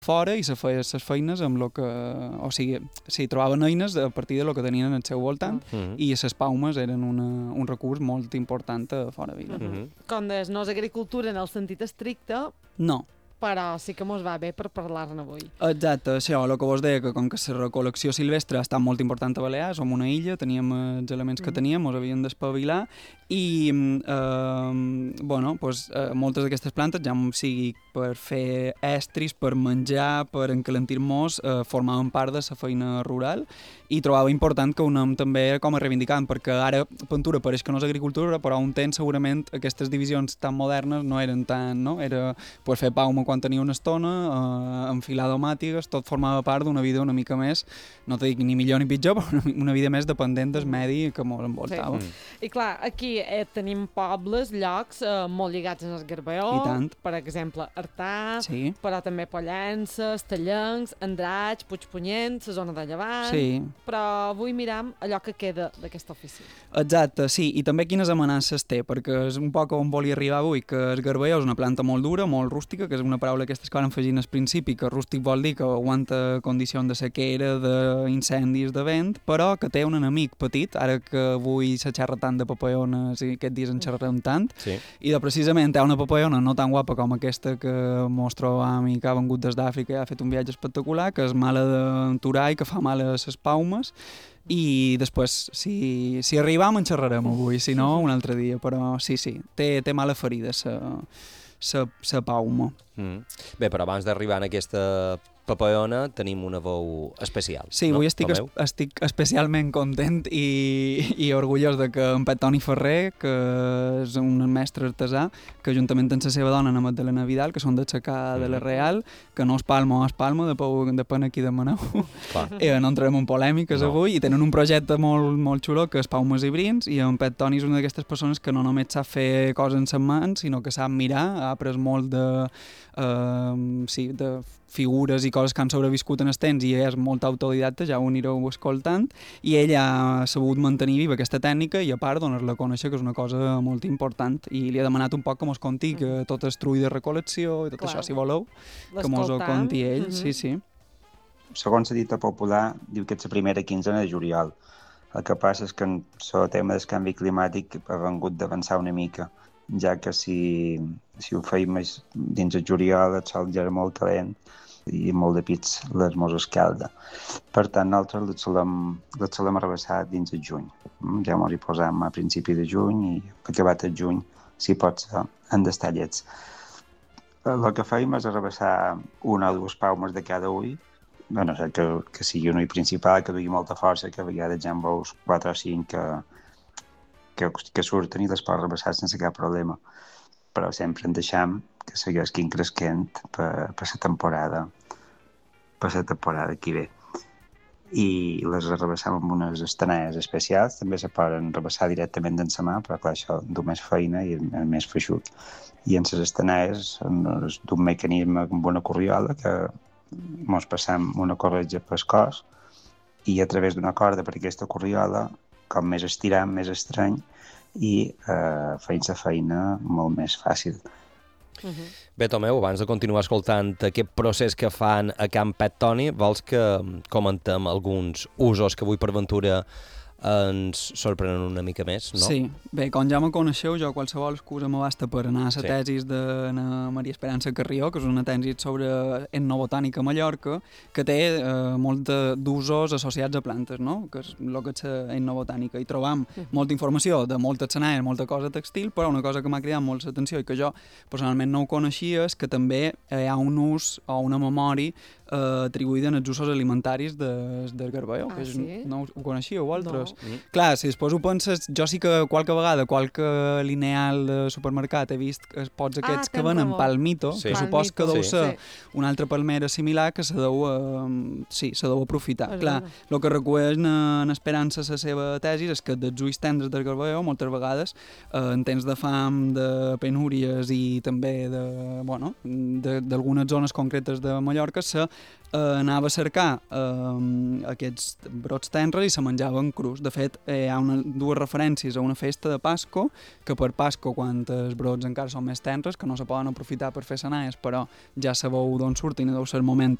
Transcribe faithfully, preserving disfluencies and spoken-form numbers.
fora i se feia les feines amb lo que... O sigui, sí, trobaven eines a partir de lo que tenien al seu voltant Mm-hmm. i les paumes eren una, un recurs molt important a fora Vila. Mm-hmm. Com deies, no és agricultura en el sentit estricte, No. però sí que mos va bé per parlar-ne avui. Exacte, això, el que vos deia, que com que la recol·lecció silvestre ha estat molt important a Balears, som una illa, teníem els elements que Mm. teníem, ens havien d'espavilar, i eh, bueno, pues, eh, moltes d'aquestes plantes, ja sigui per fer estris, per menjar, per encalentir-nos, eh, formaven part de la feina rural, i trobava important que ho anem també com a reivindicant, perquè ara Pentura pareix que no és agricultura, però un temps segurament aquestes divisions tan modernes no eren tan, no? Era pues, fer pauma quan tenia una estona, eh, enfilar domàtigues, tot formava part d'una vida una mica més, no te dic ni millor ni pitjor, però una, una vida més dependent del medi que ens envoltava. Sí. I clar, aquí eh, tenim pobles, llocs eh, molt lligats en el Garbeó, I tant. per exemple, Artà, Sí. però també Pollences, Tallencs, Andratx, Puigpunyent, la zona de Llevant, Sí, però avui miram allò que queda d'aquesta oficina. exacte, sí, i també quines amenaces té, perquè és un poc on volia arribar avui, que el garbeó és una planta molt dura, molt rústica, que és una paraula aquestes que van afegint al principi, que rústic vol dir que aguanta condicions de sequera, d'incendis, de vent, però que té un enemic petit, ara que avui se xerra tant de papayones i aquests dies en xerrarem tant, Sí. i de precisament hi ha una papayona no tan guapa com aquesta que mos trobam i que ha vengut des d'Àfrica i ha fet un viatge espectacular, que és mala d'enturar i que fa mal a les paumes, i després, si, si arribam en xerrarem avui, si no, un altre dia, però sí, sí, té, té mala ferida la pauma. Mm. Bé, però abans d'arribar en aquesta papallona tenim una veu especial. Sí, no? avui estic, es, Tomeu? estic especialment content i, i orgullós de que en Pet Toni Ferrer, que és un mestre artesà, que juntament amb la seva dona, Ana Magdalena Vidal, que són d'aixecar de la Real, que no es palma o es palma, depèn, depèn a qui demaneu. Eh, no entrarem en polèmiques No. avui, i tenen un projecte molt, molt xulo que és Paumes i Brins, i en Pet Toni és una d'aquestes persones que no només sap fer coses en ses mans, sinó que sap mirar, ha après molt de, eh, sí, de figures i coses que han sobreviscut en el temps, i és molt autodidacta, ja ho anireu escoltant, i ell ha sabut mantenir viva aquesta tècnica i a part donar-la a conèixer, que és una cosa molt important, i li ha demanat un poc que mos conti que tot el trull de recol·lecció i tot Clar. això, si voleu, que mos ho L'escoltam. conti ell, Mhm. sí, sí. Segons la dita popular, diu que és la primera quinzena de juliol. El que passa és que en el tema del canvi climàtic ha vengut d'avançar una mica, ja que si, si ho feim més dins el juliol el sol ja és molt calent i molt de pits les mos escalda. Per tant, nosaltres les solem, les solem arrabassar dins el juny. Mm, Ja mos hi posam a principi de juny i acabat el juny, si pot ser, en destallets. El que feim és arrabassar una o dues paumes de cada ull, bueno, que, que sigui un ull principal, que dugui molta força, que a vegades ja en veus quatre o cinc que, que, que surten i les pots arrabassar sense cap problema. Però sempre en deixam que segueixin cresquent per, per la temporada per la temporada que ve. I les arrabassam amb unes estanaies especials, també se poden arrabassar directament en la mà, però clar, això du més feina i és més feixuc. I en les estanaies d'un mecanisme amb una corriola que mos passam una corretja pel cos i a través d'una corda per aquesta corriola, com més estiram, més estrany, i eh, feim la feina molt més fàcil. Mhm. Bé, Tomeu, abans de continuar escoltant aquest procés que fan a Can Pet Toni, vols que comentem alguns usos que avui per ventura ens sorprenen una mica més, no? Sí, bé, com ja me coneixeu, jo qualsevol excusa m'abasta per anar a la Sí. tesis de na Maria Esperança Carrió, que és una tesi sobre etnobotànica a Mallorca, que té eh, molt de- d'usos associats a plantes, no? Que és el que és la etnobotànica. I trobam molta informació de molta escenaris, molta cosa textil, però una cosa que m'ha cridat molt l'atenció i que jo personalment no ho coneixia és que també hi ha un ús o una memòria eh, atribuïda en els usos alimentaris de, del garbeó, Ah, que és, sí? no ho coneixíeu vosaltres? No. Mm. Clar, si després ho penses, jo sí que qualque vegada, qualque lineal de supermercat he vist que pots aquests Ah, que tens venen raó. palmito, Sí. que supos que deu Sí. ser Sí. una altra palmera similar que se deu, eh, sí, se deu aprofitar. És Clar, veritat. el que recull en, en Esperança la seva tesi és que dels ulls tendres del garbeó, moltes vegades, eh, en temps de fam, de penúries i també de, bueno, de- d'algunes zones concretes de Mallorca, se eh, anava a cercar eh, aquests brots tendres i se menjaven crus. brots. De fet, eh, hi ha una, dues referències a una festa de Pasco, que per Pasco, quan els brots encara són més tenres, que no se poden aprofitar per fer sanaies, però ja sabeu d'on surtin i deu ser el moment